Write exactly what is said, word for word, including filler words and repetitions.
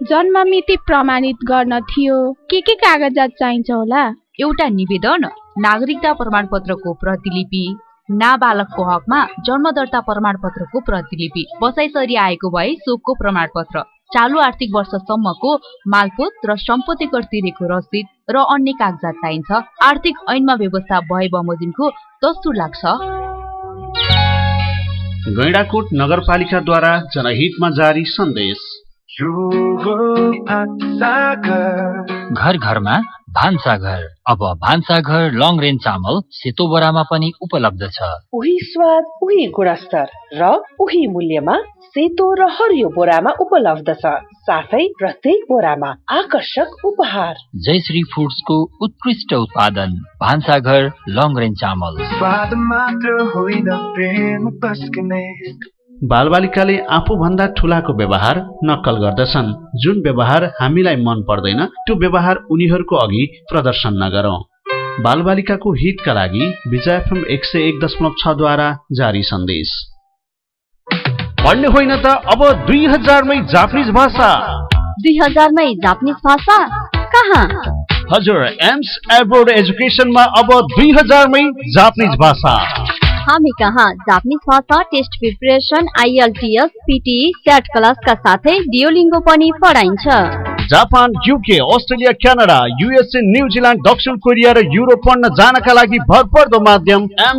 जन्म मिति प्रमाणित गर्न थियो। के के कागजात चाहिन्छ होला? एउटा निवेदन, नागरिकता प्रमाणपत्रको प्रतिलिपि, नाबालकको हकमा जन्म दर्ता प्रमाणपत्रको प्रतिलिपि, बसाइसरी आएको भए शोकको प्रमाणपत्र, चालु आर्थिक वर्षसम्मको मालपोत र सम्पत्ति कर तिरेको रसिद र अन्य कागजात चाहिन्छ। आर्थिक ऐनमा व्यवस्था भए बमोजिमको दस्तुर लाग्छ। गैंडाकोट नगरपालिकाद्वारा जनहितमा जारी सन्देश। घर घरमा भान्साघर। अब भान्साघर लङ रेन्ज चामल सेतो बोरामा पनि उपलब्ध छ। उही स्वाद, उही गुणस्तर र उही मूल्यमा सेतो र हरियो बोरामा उपलब्ध छ। साथै प्रत्येक बोरामा आकर्षक उपहार। जयश्री फुड्सको उत्कृष्ट उत्पादन भान्साघर लङ रेन्ज चामल। स्वाद मात्र होइन प्रेम पस्किने। बालबालिकाले आफूभन्दा ठूलाको व्यवहार नक्कल गर्दछन्। जुन व्यवहार हामीलाई मन पर्दैन त्यो व्यवहार उनीहरूको अघि प्रदर्शन नगरौं। बालबालिकाको हितका लागि विजय एफएम एक सय एक दशमलव छ द्वारा जारी सन्देश। पढ्ने होइन त अब दुई हजारमै जापानिज भाषा। दुई हजारमै जापानिज भाषा कहाँ? हजुर, एम्स एब्रोड एजुकेसनमा अब दुई हजारमै जापानिज भाषा। हामी कहाँ जापानिज भाषा टेस्ट प्रिपरेसन, आइएलटीएस, पीटीई, स्याट क्लासका साथै डियोलिङ्गो पनि पढाइन्छ। Japan, UK, Australia, Canada, USA, New Zealand, दक्षिण कोरिया र युरोप पढ्न जानका लागि भरपर्दो माध्यम